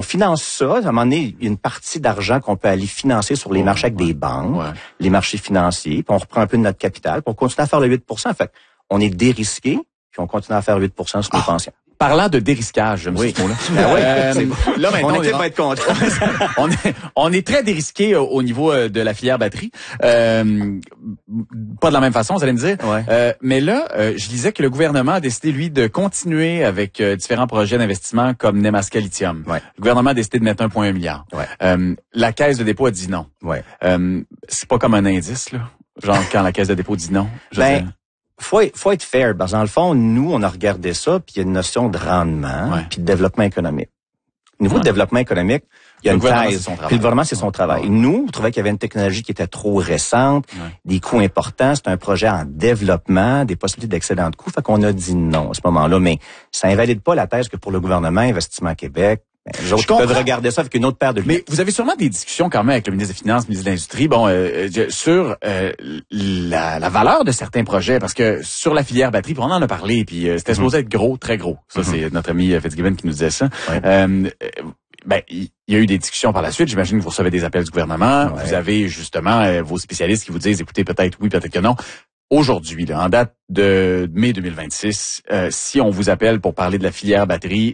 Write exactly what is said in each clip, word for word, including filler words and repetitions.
finance ça. À un moment donné, il y a une partie d'argent qu'on peut aller financer sur les ouais, marchés avec ouais, des banques, ouais. les marchés financiers, puis on reprend un peu de notre capital, puis on continue à faire le huit pour cent. Fait on est dérisqué, puis on continue à faire huit pour cent sur nos ah. pensions. Parlant de dérisquage, j'aime oui. ce mot-là. Ben oui, euh, bon. Là, maintenant, on, on va être content. on, est, on est très dérisqué au, au niveau de la filière batterie. Euh, pas de la même façon, vous allez me dire. Ouais. Euh, mais là, euh, je disais que le gouvernement a décidé, lui, de continuer avec euh, différents projets d'investissement comme Nemaska Lithium. Ouais. Le gouvernement a décidé de mettre un virgule un milliard. Ouais. Euh, la Caisse de dépôt a dit non. Ouais. Euh, c'est pas comme un indice, là. Genre quand la Caisse de dépôt dit non. Je ben, sais. Faut être, faut être fair, parce que dans le fond, nous, on a regardé ça, puis il y a une notion de rendement, ouais. puis de développement économique. Au niveau ouais. de développement économique, il y a le une thèse, puis le gouvernement, c'est son ouais. travail. Ouais. Nous, on trouvait qu'il y avait une technologie qui était trop récente, ouais. des coûts importants, c'est un projet en développement, des possibilités d'excédent de coûts, fait qu'on a dit non à ce moment-là, mais ça invalide pas la thèse que pour le gouvernement, Investissement Québec, ben, les autres peuvent regarder ça avec une autre paire de lunettes. Mais vous avez sûrement des discussions quand même avec le ministre des Finances, le ministre de l'Industrie, bon, euh, sur euh, la, la valeur de certains projets, parce que sur la filière batterie, puis on en a parlé, puis euh, c'était mm-hmm. supposé être gros, très gros. Ça, mm-hmm. c'est notre ami Fitzgibbon qui nous disait ça. Ouais. Euh, ben, il y a eu des discussions par la suite. J'imagine que vous recevez des appels du gouvernement. Ouais. Vous avez justement euh, vos spécialistes qui vous disent, écoutez, peut-être oui, peut-être que non. Aujourd'hui, là, en date de mai deux mille vingt-six, euh, si on vous appelle pour parler de la filière batterie,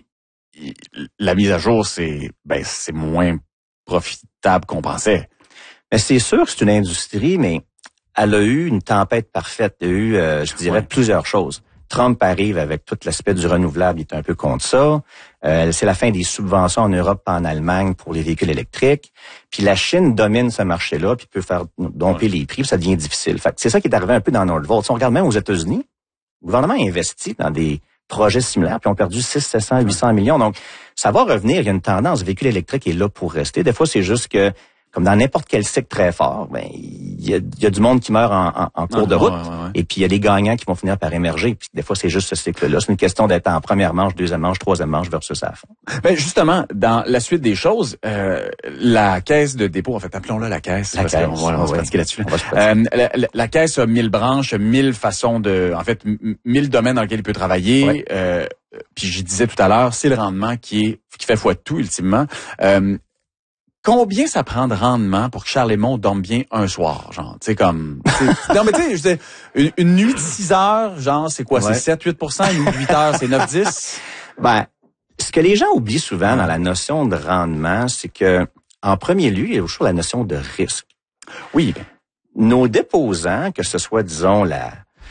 la mise à jour, c'est ben c'est moins profitable qu'on pensait. Mais c'est sûr que c'est une industrie, mais elle a eu une tempête parfaite. Elle a eu, euh, je dirais, ouais. plusieurs choses. Trump arrive avec tout l'aspect du renouvelable, il est un peu contre ça. Euh, c'est la fin des subventions en Europe et en Allemagne pour les véhicules électriques. Puis la Chine domine ce marché-là, puis peut faire domper ouais. les prix, puis ça devient difficile. Fait que c'est ça qui est arrivé un peu dans Nordvolt. Si on regarde même aux États-Unis, le gouvernement a investi dans des projets similaires, puis ont perdu six cents, sept cents, huit cents millions. Donc, ça va revenir. Il y a une tendance. Le véhicule électrique est là pour rester. Des fois, c'est juste que, comme dans n'importe quel cycle très fort, ben il y a, il y a du monde qui meurt en, en, en cours ah, de route. Ouais, ouais, ouais. Et puis, il y a des gagnants qui vont finir par émerger. Puis, des fois, c'est juste ce cycle-là. C'est une question d'être en première manche, deuxième manche, troisième manche versus à fond. Ben, justement, dans la suite des choses, euh, la caisse de dépôt, en fait, appelons-la la caisse. La parce caisse. qu'on va, on va ouais. se pratiquer là-dessus. Là. Euh, la, la, la caisse a mille branches, mille façons de, en fait, mille domaines dans lesquels il peut travailler. Ouais. Euh, puis je disais tout à l'heure, c'est le rendement qui est qui fait foi de tout ultimement. Euh, combien ça prend de rendement pour que Charles Lemont dorme bien un soir, genre, tu sais comme non mais tu sais, je disais une, une nuit de six heures, genre c'est quoi, ouais. c'est sept huit pour cent, une nuit de huit heures, c'est neuf dix. Ben ce que les gens oublient souvent dans la notion de rendement, c'est que en premier lieu, il y a toujours la notion de risque. Oui, nos déposants, que ce soit disons la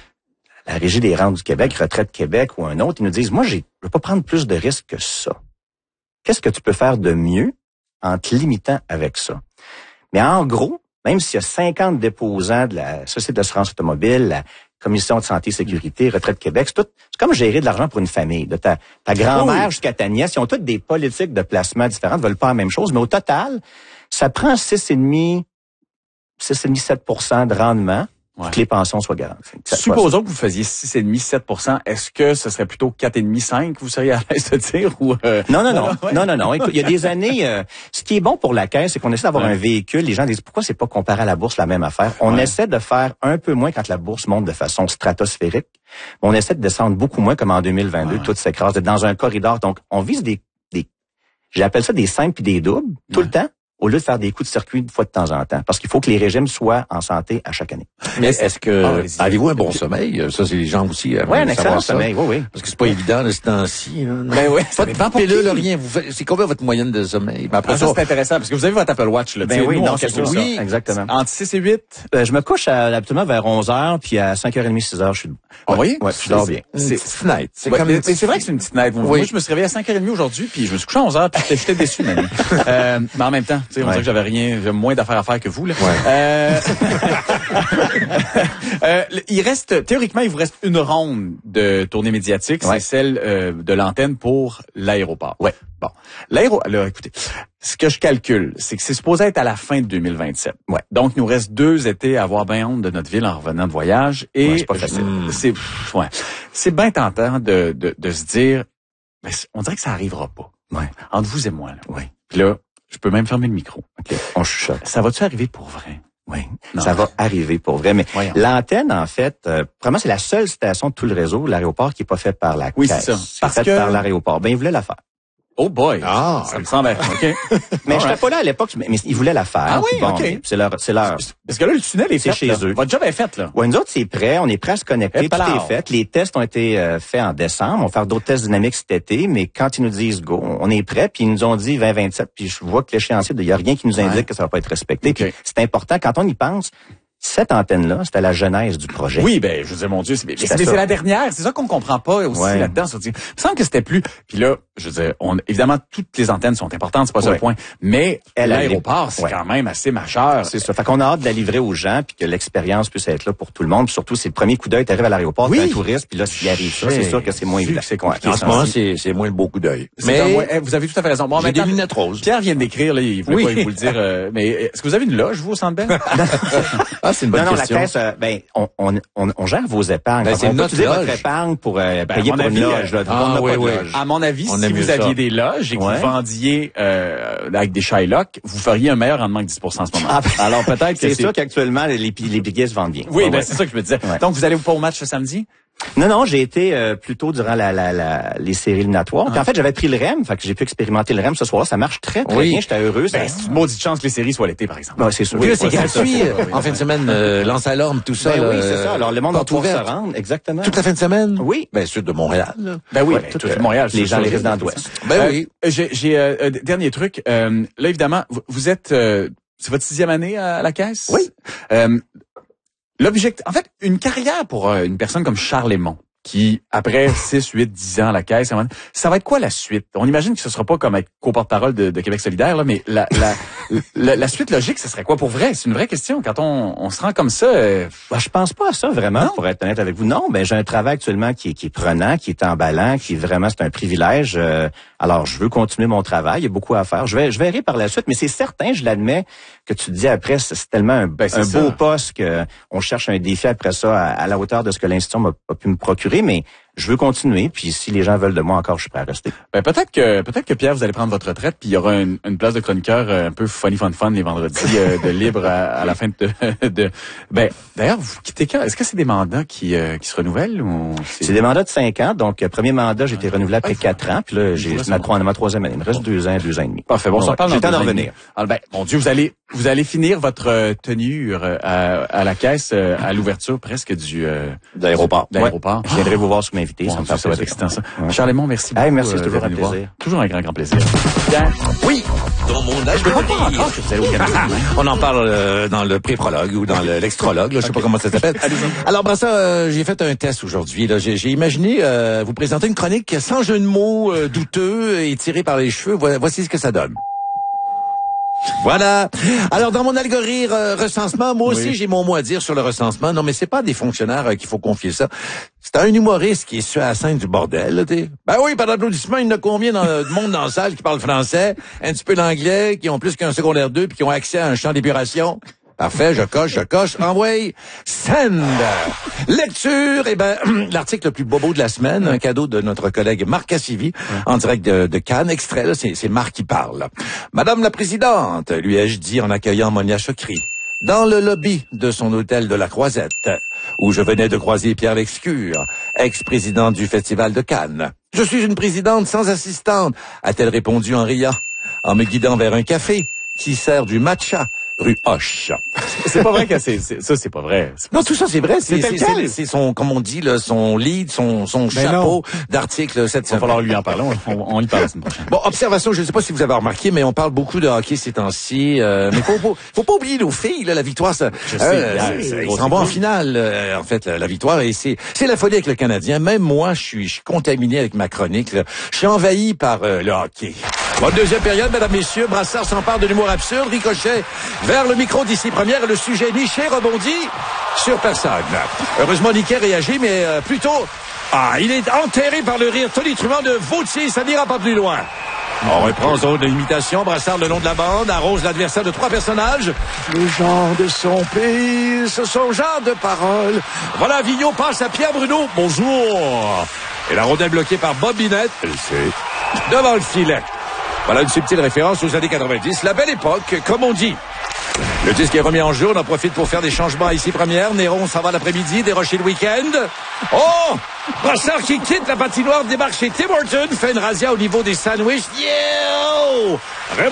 la Régie des rentes du Québec, Retraite Québec ou un autre, ils nous disent, moi, j'ai, je veux pas prendre plus de risques que ça. Qu'est-ce que tu peux faire de mieux en te limitant avec ça? Mais en gros, même s'il y a cinquante déposants de la Société d'assurance automobile, la Commission de santé et sécurité, Retraite Québec, c'est tout, c'est comme gérer de l'argent pour une famille. De ta, ta grand-mère jusqu'à ta nièce, ils ont toutes des politiques de placement différentes, veulent pas la même chose, mais au total, ça prend six virgule cinq, six virgule sept pour cent de rendement. Ouais. Que les pensions soient garanties. Supposons que vous faisiez six virgule cinq, sept pour cent. Est-ce que ce serait plutôt quatre virgule cinq, cinq, vous seriez à l'aise de dire? Ou euh... Non, non, non. Ouais. Non, non, non. Écoute, il y a des années, euh, ce qui est bon pour la caisse, c'est qu'on essaie d'avoir ouais. un véhicule. Les gens disent, pourquoi c'est pas comparé à la bourse la même affaire? On ouais. essaie de faire un peu moins quand la bourse monte de façon stratosphérique. On essaie de descendre beaucoup moins comme en deux mille vingt-deux, ouais. tout s'écrase, d'être dans un corridor. Donc, on vise des, des j'appelle ça des simples puis des doubles, tout ouais. le temps. Au lieu de faire des coups de circuit une fois de temps en temps. Parce qu'il faut que les régimes soient en santé à chaque année. Mais est-ce que, ah, avez-vous un bon sommeil? Ça, c'est les gens aussi. Oui, un excellent sommeil, oui, oui. Parce que c'est pas évident, de ce temps-ci. Ben oui. Pas de pilule, rien. Vous faites, c'est combien votre moyenne de sommeil? Ben après ah, ça, ça c'est intéressant, parce que vous avez votre Apple Watch, là. Ben oui, nous, non, c'est ça. Oui, exactement. Entre six et huit? Euh, je me couche à, habituellement vers onze heures, puis à cinq heures trente, six heures, je suis debout. Ah, vous voyez? Ouais, je dors bien. C'est une petite night. C'est comme, mais c'est vrai que c'est une petite night. Moi, je me suis réveillé à cinq heures trente aujourd'hui, puis je me suis couché à onze heures, puis j'étais déçu, même. Euh, mais en même temps, tu sais, on dirait que j'avais rien, j'ai moins d'affaires à faire que vous, là. Ouais. Euh... euh, il reste, théoriquement, il vous reste une ronde de tournée médiatique, ouais. c'est celle euh, de l'antenne pour l'aéroport. Ouais. Bon. L'aéro, alors, écoutez, ce que je calcule, c'est que c'est supposé être à la fin de deux mille vingt-sept. Ouais. Donc, il nous reste deux étés à avoir bien honte de notre ville en revenant de voyage. Et ouais, c'est pas facile. Je, c'est, ouais. C'est bien tentant de, de, de se dire, mais on dirait que ça arrivera pas. Ouais. Entre vous et moi, là. Ouais. Puis là, je peux même fermer le micro. OK. On chuchote. Ça va-tu arriver pour vrai? Oui. Non. Ça va arriver pour vrai. Mais Voyons. L'antenne, en fait, euh, vraiment, c'est la seule station de tout le réseau, l'aéroport, qui n'est pas faite par la oui, caisse. c'est ça. C'est Parce faite que... par l'aéroport. Ben, ils voulaient la faire. Oh boy. Ah. Ça me semble être, OK. Mais je n'étais pas là à l'époque, mais, mais ils voulaient la faire. Ah oui, bon, OK. C'est leur, c'est leur. Parce que là, le tunnel est C'est fait, chez là. eux. Votre job est fait, là. Ouais, nous autres, c'est prêt. On est prêt à se connecter. Et Tout palard. est fait. Les tests ont été euh, faits en décembre. On va faire d'autres tests dynamiques cet été, mais quand ils nous disent go, on est prêt. Puis ils nous ont dit vingt vingt-sept. Puis je vois que l'échéancier, il y a rien qui nous indique Ouais. que ça va pas être respecté. OK. Puis c'est important. Quand on y pense, cette antenne-là, c'était la genèse du projet. Oui, ben, je veux dire, mon Dieu, c'est, mais C'est c'est, mais ça. c'est la dernière. C'est ça qu'on comprend pas aussi Ouais. là-dedans. Ça, il me semble que c'était plus. Puis là, je veux dire, on, évidemment, toutes les antennes sont importantes, c'est pas ça Ouais. le point. Mais Elle, l'aéroport, c'est ouais. quand même assez majeur. C'est ça. Fait qu'on a hâte de la livrer aux gens, puis que l'expérience puisse être là pour tout le monde. Puis surtout, c'est le premier coup d'œil. T'arrives à l'aéroport, Oui. t'es un touriste, puis là, s'il arrive ça, c'est sûr que c'est moins Vu évident. que c'est compliqué. Ouais. En ce moment, c'est, c'est moins le beau coup d'œil. C'est un Mais moyen- eh, vous avez tout à fait raison. Bon, j'ai des maintenant, lunettes roses. Pierre vient d'écrire, là, il voulait Oui. pas vous le dire, euh, mais est-ce que vous avez une loge, vous, au Centre Bell? Ah, c'est une bonne Non, non, question. la caisse, euh, ben, on, on, on, on gère vos épargnes. Ben, Fait c'est qu'on peut notre utiliser loge. votre épargne pour euh, Ben, payer à mon pour une avis, loge. Là. ah, on n'a oui, pas de oui. loge. À mon avis, On si aime vous mieux aviez ça. des loges et que Ouais. vous vendiez euh, avec des Shylock, vous feriez un meilleur rendement que dix pour cent en ce moment. Ah, ben, Alors peut-être que C'est c'est... sûr qu'actuellement, les, les billets se vendent bien. Oui, Ouais, ben ouais. c'est ça que je me disais. Ouais. Donc, vous allez pas au match ce samedi? Non, non, j'ai été euh, plutôt durant la, la, la, les séries éliminatoires. Puis en fait, j'avais pris le R E M, fait que j'ai pu expérimenter le R E M ce soir-là. Ça marche très, très Oui. bien. J'étais heureux. Ben, Ça... c'est une maudite chance que les séries soient l'été, par exemple. Ouais, c'est sûr. Puis là, c'est Ouais, gratuit. ça, oui, En fin de semaine, euh, lance à l'orme, tout ça. Ben là, oui, c'est ça. Alors, le monde va porte pouvoir se ouverte. rendre. Exactement. Toute la fin de semaine? Oui. Ben, ceux de Montréal, là. Ben oui, Ouais, ben, tout, tout euh, Montréal. les c'est gens, sûr, les j'ai- résidents d'Ouest. Ben Euh, oui. J'ai, j'ai euh, euh, dernier truc. Euh, là, évidemment, vous, vous êtes... euh, c'est votre sixième année à, à la caisse? Oui. Euh, l'objectif... En fait, une carrière pour euh, une personne comme Charles Lemont, qui, après six, huit, dix ans à la caisse, ça va être quoi la suite? On imagine que ce sera pas comme être co-porte-parole de, de Québec solidaire, là, mais la, la, la, la suite logique, ce serait quoi pour vrai? C'est une vraie question. Quand on, on se rend comme ça... Euh, Ben, je pense pas à ça vraiment, Non? pour être honnête avec vous. Non, ben j'ai un travail actuellement qui est, qui est prenant, qui est emballant, qui est vraiment, c'est un privilège. Euh, alors, je veux continuer mon travail. Il y a beaucoup à faire. Je vais, je verrai par la suite, mais c'est certain, je l'admets, que tu te dis après, c'est c'est tellement un, Ben, c'est un ça. beau poste que on cherche un défi après ça à, à la hauteur de ce que l'institution m'a pas pu me procurer, mais je veux continuer. Puis si les gens veulent de moi encore, je suis prêt à rester. Ben peut-être que peut-être que Pierre, vous allez prendre votre retraite, puis il y aura une, une place de chroniqueur euh, un peu funny fun fun les vendredis euh, de libre à, à la fin de, de ben d'ailleurs vous quittez quand? Est-ce que c'est des mandats qui euh, qui se renouvellent ou C'est des mandats de cinq ans, donc euh, premier mandat, j'ai été renouvelé après quatre ans, puis là j'ai Ouais, c'est ma, bon. trois- ma troisième année. Il me reste deux ans, deux ans et demi. Parfait, bon, on s'en Ouais, parle j'ai dans le temps de deux ans et revenir. demi. Alors, ben, mon Dieu, vous allez vous allez finir votre euh, tenue euh, à, à la caisse euh, à l'ouverture presque du euh, D'aéroport. de l'aéroport. Je viendrai vous voir sur m'inviter, ça Bon, me ça, fait ça va être plaisir. excitant ça. Ouais. Charles Lemont, merci beaucoup. Hey, merci, c'est euh, toujours d'être un venu voir. plaisir. Toujours un grand grand plaisir. Pierre, Oui, dans mon âge de Ah, que vous allez au Canada. On en parle euh, dans le pré-prologue ou dans le- l'extrologue, là, je sais pas comment ça s'appelle. Alors, ben ça, euh, j'ai fait un test aujourd'hui. Là, j'ai, j'ai imaginé euh, vous présenter une chronique sans jeu de mots euh, douteux et tiré par les cheveux. Vo- Voici ce que ça donne. Voilà. Alors, dans mon algorithme euh, recensement, moi aussi, Oui. j'ai mon mot à dire sur le recensement. Non, mais c'est pas des fonctionnaires euh, qu'il faut confier ça. C'est un humoriste qui est sur la scène du bordel. Là, t'sais. Ben oui, par l'applaudissement, il y en a combien dans, de monde dans la salle qui parle français, un petit peu l'anglais, qui ont plus qu'un secondaire deux, puis qui ont accès à un champ d'épuration. Parfait, je coche, je coche. Envoie. Send. Lecture. Eh ben, l'article le plus bobo de la semaine, un cadeau de notre collègue Marc Cassivi, en direct de, de Cannes. Extrait, là, c'est, c'est Marc qui parle. Madame la Présidente, lui ai-je dit en accueillant Monia Chokri, dans le lobby de son hôtel de la Croisette, où je venais de croiser Pierre Lescure, ex-président du Festival de Cannes. Je suis une présidente sans assistante, a-t-elle répondu en riant, en me guidant vers un café qui sert du matcha, rue Hoche. c'est pas vrai que c'est, c'est ça c'est pas vrai. C'est- Non, tout ça, c'est vrai. C'est, C'est c'est, tel quel. c'est, c'est son, comme on dit, là, son lead, son, son Ben chapeau d'article cette Il va semaine. falloir lui en parler. On, on, on y parle la semaine prochaine. Bon, observation, je ne sais pas si vous avez remarqué, mais on parle beaucoup de hockey ces temps-ci. Euh, mais faut, faut, faut pas oublier nos filles, là, la victoire, ça. Je sais, euh, hier, c'est- c'est ils gros, s'en c'est vont en cool. finale, euh, en fait, la, la victoire, et c'est, c'est la folie avec le Canadien. Même moi, je suis, je suis contaminé avec ma chronique. Là. Je suis envahi par euh, le hockey. Bonne deuxième période, mesdames, messieurs. Brassard s'empare de l'humour absurde, ricochet vers le micro d'ici première, et le sujet niché rebondit sur personne. Heureusement, Niquet réagit, mais euh, plutôt... Ah, il est enterré par le rire tonitruant de Vautier, ça n'ira pas plus loin. On reprend zone de l'imitation, Brassard le nom de la bande, arrose l'adversaire de trois personnages. Les gens de son pays, ce sont gens de parole. Voilà, Vigneault passe à Pierre Bruno. Bonjour. Et la rondelle bloquée par Bob Binette, elle sait, devant le filet. Voilà une subtile référence aux années quatre-vingt-dix, la belle époque, comme on dit. Le disque est remis en jeu. On en profite pour faire des changements ici première. Néron s'en va l'après-midi, Desrochers le week-end. Oh! Brassard qui quitte la patinoire, débarque chez Tim Hortons, fait une razzia au niveau des sandwichs. Yo!